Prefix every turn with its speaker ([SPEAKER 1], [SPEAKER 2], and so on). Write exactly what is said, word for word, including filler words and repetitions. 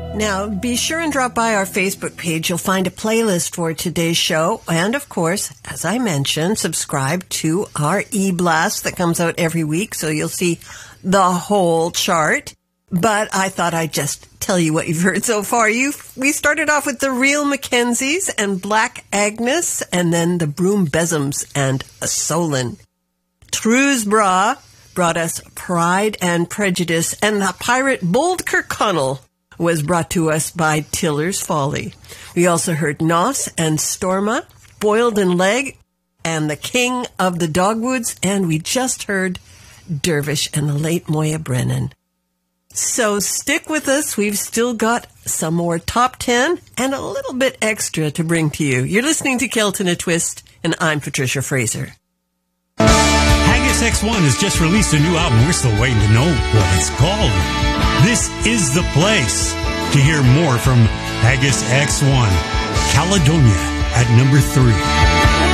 [SPEAKER 1] Now, be sure and drop by our Facebook page. You'll find a playlist for today's show. And, of course, as I mentioned, subscribe to our e-blast that comes out every week, so you'll see the whole chart. But I thought I'd just tell you what you've heard so far. You, we started off with the Real Mackenzies and Black Agnes, and then the Broom Besoms and a Solon. Truesbra brought us Pride and Prejudice, and the pirate Bold Kirkconnell was brought to us by Tiller's Folly. We also heard Nos and Storma, Boiled in Leg, and the King of the Dogwoods, and we just heard Dervish and the late Moya Brennan. So stick with us. We've still got some more top ten and a little bit extra to bring to you. You're listening to Kelton A Twist, and I'm Patricia Fraser.
[SPEAKER 2] Haggis X one has just released a new album. We're still waiting to know what it's called. This is the place to hear more from Haggis X one. Caledonia at number three.